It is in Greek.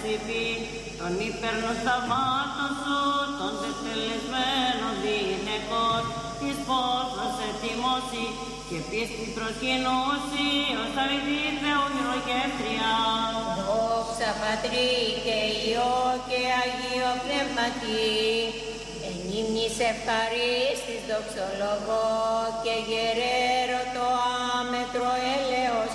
επί των ύπερνων θαυμάτων σου, των τετελεσμένων γυναικών, της πόρφρος ετοιμώσει και πίστη προσκυνώσει, ως αληθή Θεού γεροκέφτρια. Δόξα Πατρί και Υιό και Αγίο Πνεύματι, εν ύμνης ευχαρίστης δοξολογώ και γεραίρω το άμετρο έλεος